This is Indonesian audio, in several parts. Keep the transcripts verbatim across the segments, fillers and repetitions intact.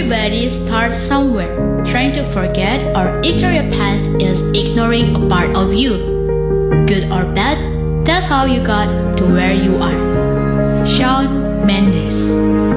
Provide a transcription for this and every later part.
Everybody starts somewhere. Trying to forget or ignore your past is ignoring a part of you. Good or bad, that's how you got to where you are. Shawn Mendes.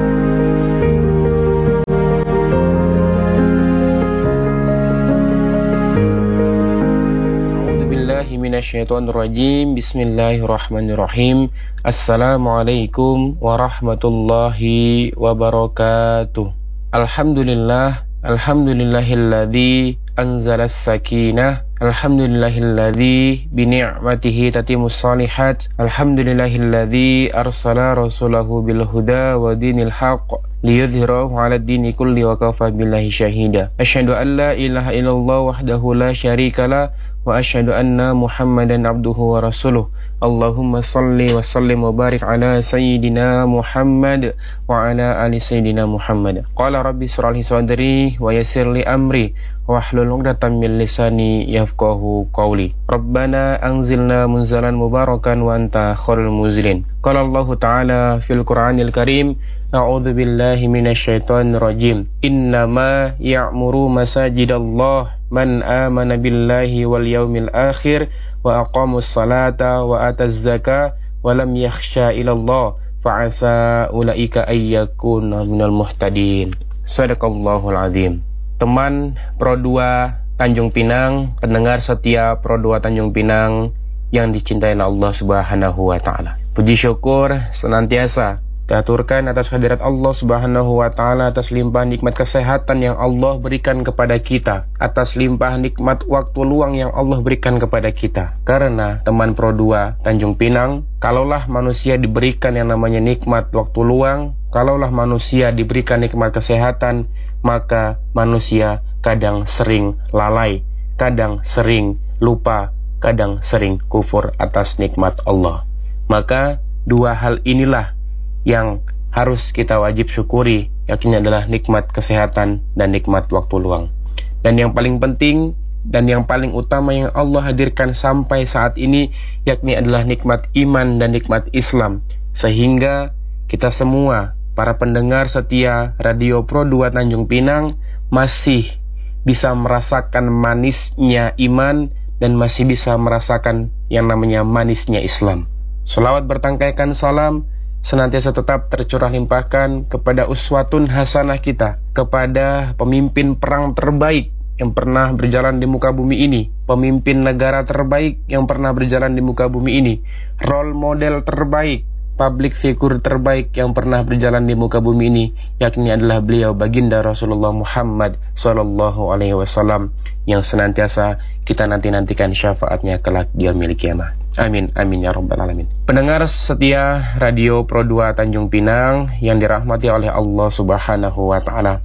A'udzubillahi minasyaitonirrajim. Bismillahirrahmanirrahim. Assalamualaikum warahmatullahi wabarakatuh. Alhamdulillah, alhamdulillahilladzi anzalas sakinah, alhamdulillahilladzi bini'matihi tatimus shalihat, alhamdulillahilladzi arsala rasulahu bil huda wa dinil haqq liyudhhirahu 'ala dini kulli wa kafa billahi syahida. Asyhadu an la ilaha illallah wahdahu la syarikalah wa asyhadu anna Muhammadan abduhu wa rasuluh. Allahumma salli wa sallim wa barik ala sayyidina Muhammad wa ala ali sayyidina Muhammad. Qala rabbi shrah li sadri wa yassir li amri wahlul 'uqdatam min lisani yafqahu qawli. Rabbana anzilna munzalan mubarakan wa anta khairul munzilin. Qala Allah Ta'ala fil Qur'anil Karim, a'udzu billahi minasyaitonir rajim. Innama ya'muru masajidallah man amana billahi wal yaumil akhir wa aqamus salata wa ataz zakah wa lam yakhsha ilallah fa'asa ulaika ayyakuna minal muhtadin. Sadaqallahul azim. Teman Pro dua Tanjung Pinang, pendengar setia Pro dua Tanjung Pinang yang dicintai Allah Subhanahu wa taala. Puji syukur senantiasa diaturkan atas hadirat Allah Subhanahu wa taala, atas limpahan nikmat kesehatan yang Allah berikan kepada kita, atas limpahan nikmat waktu luang yang Allah berikan kepada kita. Karena teman Pro dua Tanjung Pinang, kalaulah manusia diberikan yang namanya nikmat waktu luang, kalaulah manusia diberikan nikmat kesehatan, maka manusia kadang sering lalai, kadang sering lupa, kadang sering kufur atas nikmat Allah. Maka dua hal inilah yang harus kita wajib syukuri, yakni adalah nikmat kesehatan dan nikmat waktu luang. Dan yang paling penting dan yang paling utama yang Allah hadirkan sampai saat ini, yakni adalah nikmat iman dan nikmat Islam. Sehingga kita semua, para pendengar setia Radio Pro dua Tanjung Pinang, masih bisa merasakan manisnya iman dan masih bisa merasakan yang namanya manisnya Islam. Shalawat bertangkaikan salam senantiasa tetap tercurah limpahkan kepada uswatun hasanah kita, kepada pemimpin perang terbaik yang pernah berjalan di muka bumi ini, pemimpin negara terbaik yang pernah berjalan di muka bumi ini, role model terbaik, public figure terbaik yang pernah berjalan di muka bumi ini, yakni adalah beliau baginda Rasulullah Muhammad Sallallahu Alaihi Wasallam, yang senantiasa kita nanti-nantikan syafaatnya kelak di yaumil qiyamah. Amin, amin ya rabbal alamin. Pendengar setia Radio Pro dua Tanjung Pinang yang dirahmati oleh Allah Subhanahu wa taala.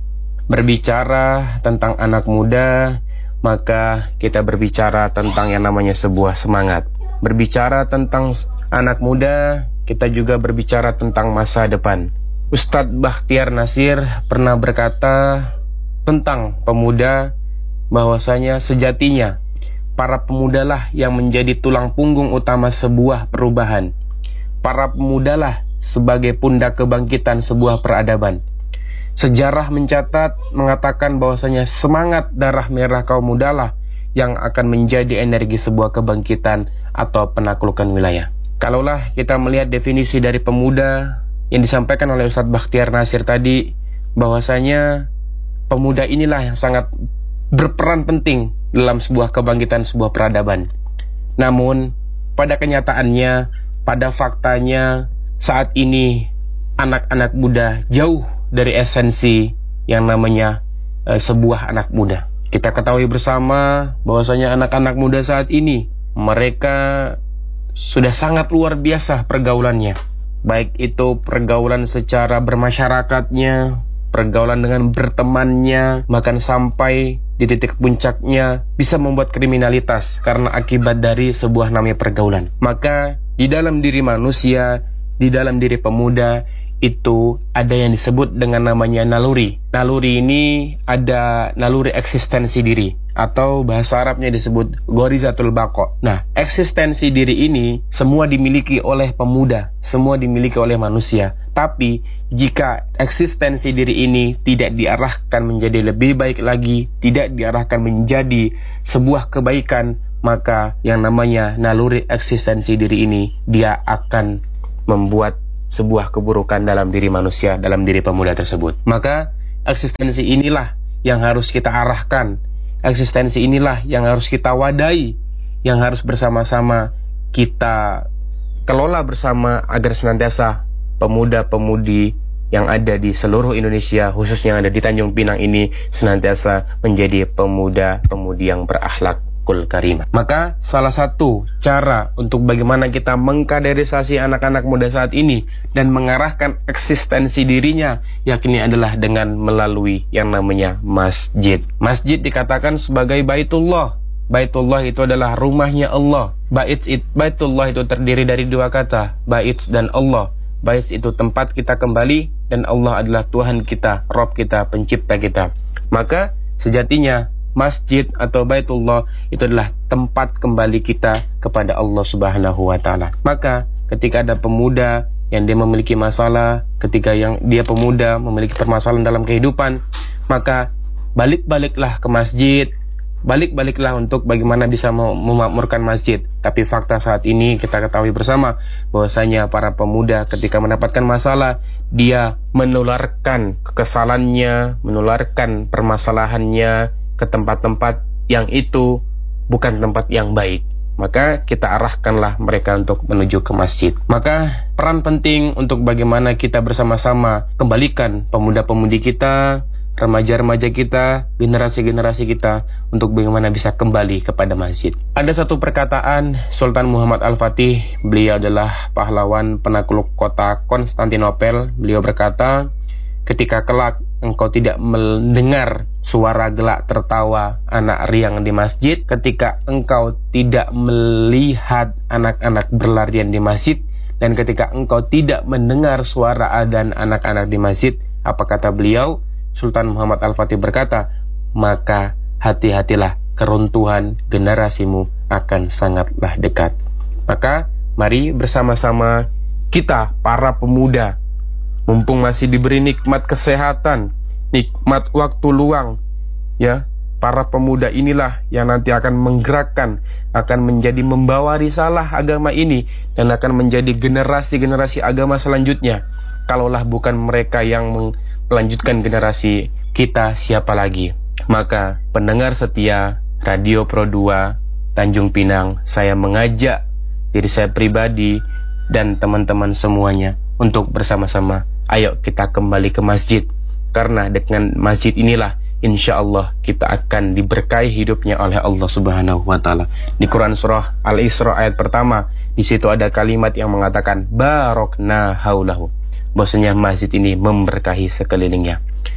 Berbicara tentang anak muda, maka kita berbicara tentang yang namanya sebuah semangat. Berbicara tentang anak muda, kita juga berbicara tentang masa depan. Ustadz Bakhtiar Nasir pernah berkata tentang pemuda, bahwasanya sejatinya para pemudalah yang menjadi tulang punggung utama sebuah perubahan. Para pemudalah sebagai pundak kebangkitan sebuah peradaban. Sejarah mencatat mengatakan bahwasanya semangat darah merah kaum mudalah yang akan menjadi energi sebuah kebangkitan atau penaklukan wilayah. Kalaulah kita melihat definisi dari pemuda yang disampaikan oleh Ustadz Bakhtiar Nasir tadi, bahwasanya pemuda inilah yang sangat berperan penting dalam sebuah kebangkitan sebuah peradaban. Namun pada kenyataannya, pada faktanya, saat ini anak-anak muda jauh dari esensi yang namanya e, sebuah anak muda. Kita ketahui bersama bahwasanya anak-anak muda saat ini, mereka sudah sangat luar biasa pergaulannya. Baik itu pergaulan secara bermasyarakatnya, pergaulan dengan bertemannya, bahkan sampai di titik puncaknya bisa membuat kriminalitas karena akibat dari sebuah namanya pergaulan. Maka di dalam diri manusia, di dalam diri pemuda itu ada yang disebut dengan namanya naluri. Naluri ini ada naluri eksistensi diri, atau bahasa Arabnya disebut ghorizatul baqa. Nah, eksistensi diri ini semua dimiliki oleh pemuda, semua dimiliki oleh manusia. Tapi jika eksistensi diri ini tidak diarahkan menjadi lebih baik lagi, tidak diarahkan menjadi sebuah kebaikan, maka yang namanya naluri eksistensi diri ini, dia akan membuat sebuah keburukan dalam diri manusia, dalam diri pemuda tersebut. Maka eksistensi inilah yang harus kita arahkan, eksistensi inilah yang harus kita wadai, yang harus bersama-sama kita kelola bersama agar senantiasa pemuda-pemudi yang ada di seluruh Indonesia, khususnya yang ada di Tanjung Pinang ini, senantiasa menjadi pemuda-pemudi yang berakhlakul karimah. Maka salah satu cara untuk bagaimana kita mengkaderisasi anak-anak muda saat ini dan mengarahkan eksistensi dirinya, yakni adalah dengan melalui yang namanya masjid. Masjid dikatakan sebagai Baitullah. Baitullah itu adalah rumahnya Allah. Bait it, Baitullah itu terdiri dari dua kata, bait dan Allah. Bait itu tempat kita kembali, dan Allah adalah Tuhan kita, Rabb kita, pencipta kita. Maka sejatinya masjid atau Baitullah itu adalah tempat kembali kita kepada Allah Subhanahu wa taala. Maka ketika ada pemuda yang dia memiliki masalah, ketika yang dia pemuda memiliki permasalahan dalam kehidupan, maka balik-baliklah ke masjid. Balik-baliklah untuk bagaimana bisa memakmurkan masjid. Tapi fakta saat ini kita ketahui bersama bahwasanya para pemuda ketika mendapatkan masalah, dia menularkan kekesalannya, menularkan permasalahannya ke tempat-tempat yang itu bukan tempat yang baik. Maka kita arahkanlah mereka untuk menuju ke masjid. Maka peran penting untuk bagaimana kita bersama-sama kembalikan pemuda-pemudi kita, remaja-remaja kita, generasi-generasi kita untuk bagaimana bisa kembali kepada masjid. Ada satu perkataan Sultan Muhammad Al-Fatih, beliau adalah pahlawan penakluk kota Konstantinopel. Beliau berkata, ketika kelak engkau tidak mendengar suara gelak tertawa anak riang di masjid, ketika engkau tidak melihat anak-anak berlarian di masjid, dan ketika engkau tidak mendengar suara adzan anak-anak di masjid, apa kata beliau? Sultan Muhammad Al-Fatih berkata, maka hati-hatilah, keruntuhan generasimu akan sangatlah dekat. Maka mari bersama-sama kita para pemuda, mumpung masih diberi nikmat kesehatan, nikmat waktu luang, ya, para pemuda inilah yang nanti akan menggerakkan, akan menjadi membawa risalah agama ini, dan akan menjadi generasi-generasi agama selanjutnya. Kalaulah bukan mereka yang melanjutkan generasi kita, siapa lagi? Maka pendengar setia Radio Pro dua Tanjung Pinang, saya mengajak diri saya pribadi dan teman-teman semuanya untuk bersama-sama, ayo kita kembali ke masjid. Karena dengan masjid inilah insya Allah kita akan diberkahi hidupnya oleh Allah Subhanahu wa taala. Di Quran surah Al-Isra ayat pertama, di situ ada kalimat yang mengatakan barokna haulahu, bahwasanya masjid ini memberkahi sekelilingnya.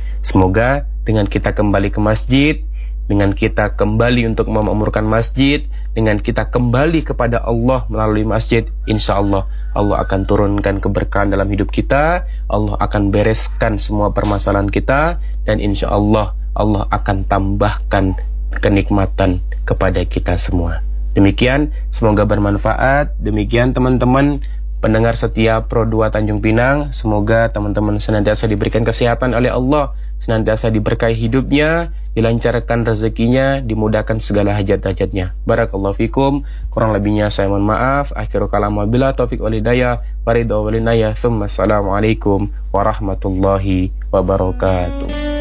Semoga dengan kita kembali ke masjid, dengan kita kembali untuk memakmurkan masjid, dengan kita kembali kepada Allah melalui masjid, insya Allah Allah akan turunkan keberkahan dalam hidup kita, Allah akan bereskan semua permasalahan kita, dan insya Allah Allah akan tambahkan kenikmatan kepada kita semua. Demikian, semoga bermanfaat. Demikian teman-teman pendengar setia Pro dua Tanjung Pinang, semoga teman-teman senantiasa diberikan kesehatan oleh Allah, senantiasa diberkahi hidupnya, dilancarkan rezekinya, dimudahkan segala hajat-hajatnya. Barakallahu fikum. Kurang lebihnya saya mohon maaf. Akhiru kalam wabillahi taufiq wal hidayah. Waridha walinaya. Tsumma assalamualaikum warahmatullahi wabarakatuh.